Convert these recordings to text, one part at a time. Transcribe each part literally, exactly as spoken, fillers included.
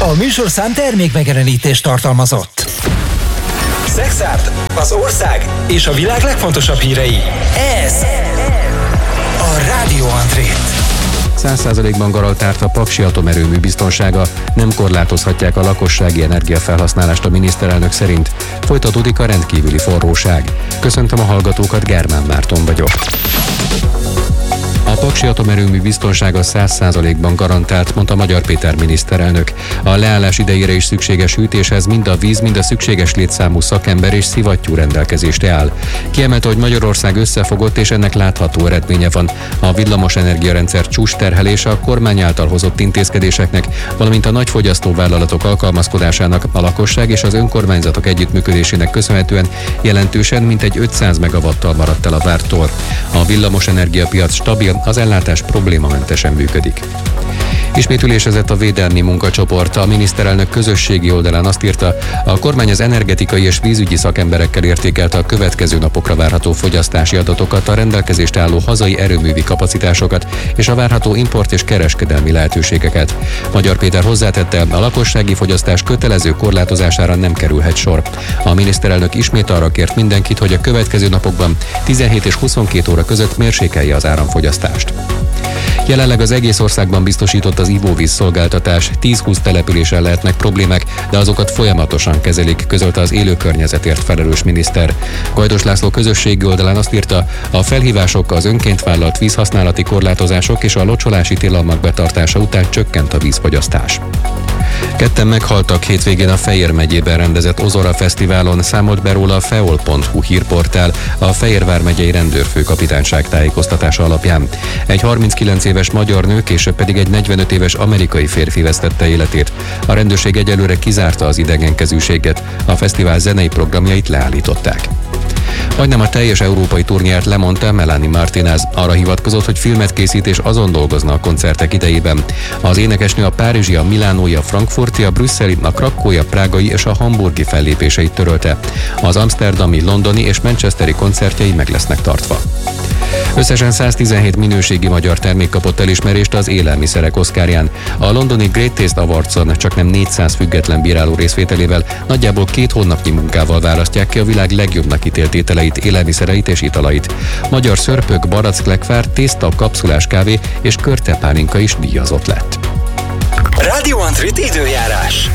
A műsorszám termék megjelenítést tartalmazott. Szexárd, az ország és a világ legfontosabb hírei. Ez a Rádió André. száz százalékban garantált a Paksi atomerőmű biztonsága, nem korlátozhatják a lakossági energiafelhasználást a miniszterelnök szerint. Folytatódik a rendkívüli forróság. Köszöntöm a hallgatókat, Germán Márton vagyok. A Paksi atomerőmű biztonsága száz százalékban garantált, mondta Magyar Péter miniszterelnök. A leállás idejére is szükséges hűtéshez mind a víz, mind a szükséges létszámú szakember és szivattyú rendelkezésre áll. Kiemelte, hogy Magyarország összefogott és ennek látható eredménye van. A villamos energiarendszer csúcs terhelése a kormány által hozott intézkedéseknek, valamint a nagy fogyasztóvállalatok alkalmazkodásának, a lakosság és az önkormányzatok együttműködésének köszönhetően jelentősen mintegy ötszáz megawattal maradt el a vártól. A villamos energiapiac stabil, az ellátás problémamentesen működik. Ismétülésezett a védelmi munkacsoport. A miniszterelnök közösségi oldalán azt írta, a kormány az energetikai és vízügyi szakemberekkel értékelte a következő napokra várható fogyasztási adatokat, a rendelkezést álló hazai erőművi kapacitásokat és a várható import és kereskedelmi lehetőségeket. Magyar Péter hozzátette, a lakossági fogyasztás kötelező korlátozására nem kerülhet sor. A miniszterelnök ismét arra kért mindenkit, hogy a következő napokban tizenhét és huszonkét óra között mérsékelje az áramfogyasztást. Jelenleg az egész országban biztosított az ivóvíz szolgáltatás, tíz-húsz településen lehetnek problémák, de azokat folyamatosan kezelik, közölte az élő környezetért felelős miniszter. Gajdos László közösségi oldalán azt írta, a felhívások, az önként vállalt vízhasználati korlátozások és a locsolási tilalmak betartása után csökkent a vízfogyasztás. Ketten meghaltak hétvégén a Fejér megyében rendezett Ozora Fesztiválon, számolt be róla a feol pont hu hírportál, a Fejér vármegyei rendőrfőkapitányság tájékoztatása alapján. Egy harminckilenc éves magyar nő, később pedig egy negyvenöt éves amerikai férfi vesztette életét. A rendőrség egyelőre kizárta az idegenkezűséget, a fesztivál zenei programjait leállították. Majdnem a teljes európai turnéját lemondta Melanie Martinez. Arra hivatkozott, hogy filmet készít és azon dolgozna a koncertek idejében. Az énekesnő a párizsi, a milánói, a frankfurti, a brüsszeli, a krakkói, a prágai és a hamburgi fellépéseit törölte. Az amsterdami, londoni és manchesteri koncertjei meg lesznek tartva. Összesen száztizenhét minőségi magyar termék kapott elismerést az élelmiszerek oszkárján. A londoni Great Taste Awardson csaknem négyszáz független bíráló részvételével nagyjából két hónapnyi munkával választják ki a világ legjobbnak ítélt ételeit, élelmiszereit és italait. Magyar szörpök, barack lekvár, tészta, kapszulás kávé és körtepálinka is díjazott lett. Rádió André időjárás.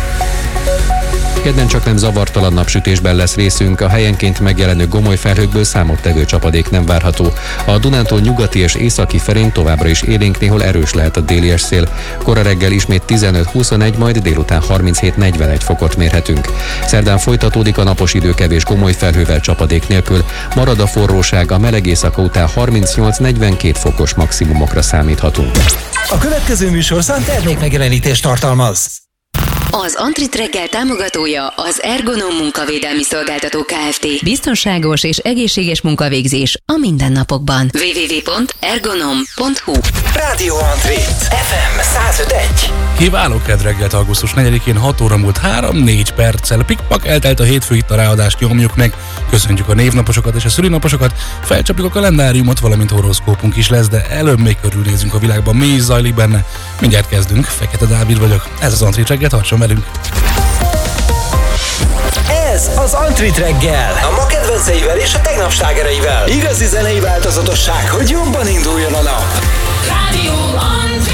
Kedden csaknem zavartalan napsütésben lesz részünk, a helyenként megjelenő gomoly felhőkből számottevő csapadék nem várható. A Dunántúl nyugati és északi felén továbbra is élénk, néhol erős lehet a délies szél. Kora reggel ismét tizenöt-huszonegy, majd délután harminchét-negyvenegy fokot mérhetünk. Szerdán folytatódik a napos idő kevés gomoly felhővel, csapadék nélkül. Marad a forróság, a meleg éjszaka után harmincnyolc-negyvenkét fokos maximumokra számíthatunk. A következő műsorszám termék megjelenítést tartalmaz. Az Antrit reggel támogatója az Ergonom munkavédelmi szolgáltató Kft. Biztonságos és egészséges munkavégzés a mindennapokban. double-u double-u double-u pont ergonom pont hu Rádió André, ef em száz öt egy. Kiváló kedd reggelt augusztus negyedikén, hat óra múlt három-négy perccel. Pikpak eltelt a hétfő, itt a ráadást nyomjuk meg. Köszöntjük a névnaposokat és a szülinaposokat, felcsapjuk a kalendáriumot, valamint horoszkópunk is lesz, de előbb még körülnézünk a világban, mi is zajlik benne. Mindjárt kezdünk, Fekete Dávid vagyok. Ez az Antrit reggel, tartson velünk! Ez az Antrit reggel, a ma kedvenceivel és a tegnap slágereivel. Igazi zenei változatosság, hogy jobban induljon a nap. Rádió André.